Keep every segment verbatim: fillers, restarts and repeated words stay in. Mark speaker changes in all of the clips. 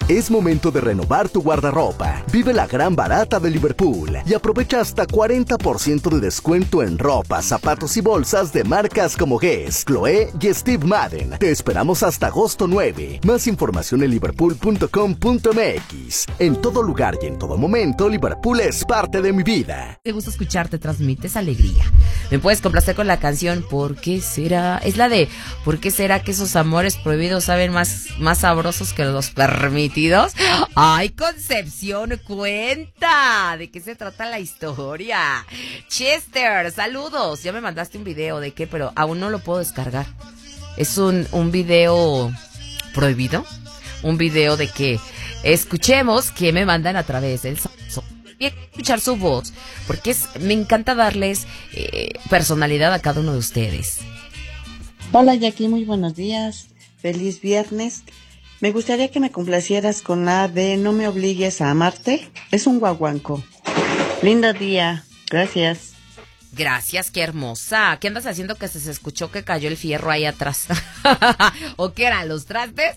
Speaker 1: Es momento de renovar tu guardarropa. Vive la gran barata de Liverpool y aprovecha hasta cuarenta por ciento de descuento en ropa, zapatos y bolsas de marcas como Guess, Chloé y Steve Madden. Te esperamos hasta agosto nueve. Más información en liverpool punto com punto m x. En todo lugar y en todo momento, Liverpool es parte de mi vida.
Speaker 2: Me gusta escucharte, transmites alegría. Me puedes complacer con la canción ¿Por qué será? Es la de ¿por qué será que esos amores prohibidos saben más, más sabrosos que los permitidos? ¡Ay, Concepción! Cuenta de qué se trata la historia. Chester, saludos. Ya me mandaste un video de qué, pero aún no lo puedo descargar. Es un, un video prohibido. Un video de que escuchemos que me mandan a través del Samsung. Y escuchar su voz, porque es, me encanta darles eh, personalidad a cada uno de ustedes.
Speaker 3: Hola Jackie, muy buenos días. Feliz viernes. Me gustaría que me complacieras con la de No me obligues a amarte. Es un guaguanco. Lindo día. Gracias.
Speaker 2: Gracias, qué hermosa. ¿Qué andas haciendo que se, se escuchó que cayó el fierro ahí atrás? ¿O qué eran los trastes?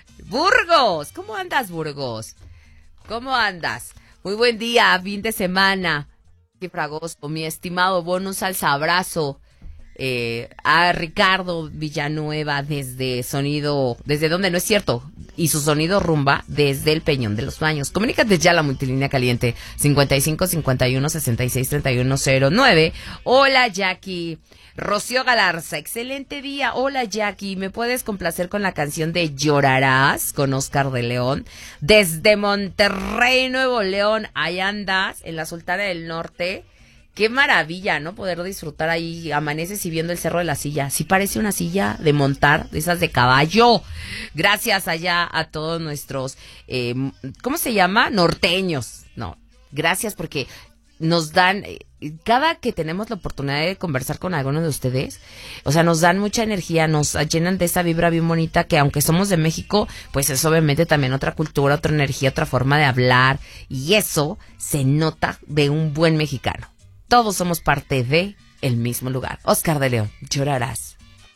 Speaker 2: Burgos, ¿cómo andas, Burgos? ¿Cómo andas? Muy buen día, fin de semana. Qué fragoso, mi estimado bonus salsa abrazo. Eh, a Ricardo Villanueva desde sonido, desde donde no es cierto, y su sonido rumba desde el Peñón de los Baños. Comunícate ya a la multilínea caliente cincuenta y cinco cincuenta y uno sesenta y seis treinta y uno cero nueve. Hola Jackie. Rocío Galarza, excelente día. Hola Jackie, ¿me puedes complacer con la canción de Llorarás con Oscar de León? Desde Monterrey, Nuevo León, ahí andas, en la Sultana del Norte. Qué maravilla, ¿no? Poder disfrutar ahí, amaneces y viendo el Cerro de la Silla. Sí parece una silla de montar, de esas de caballo. Gracias allá a todos nuestros, eh, ¿cómo se llama? Norteños. No, gracias porque nos dan, eh, cada que tenemos la oportunidad de conversar con alguno de ustedes, o sea, nos dan mucha energía, nos llenan de esa vibra bien bonita que aunque somos de México, pues es obviamente también otra cultura, otra energía, otra forma de hablar. Y eso se nota de un buen mexicano. Todos somos parte de el mismo lugar. Oscar de León, Llorarás.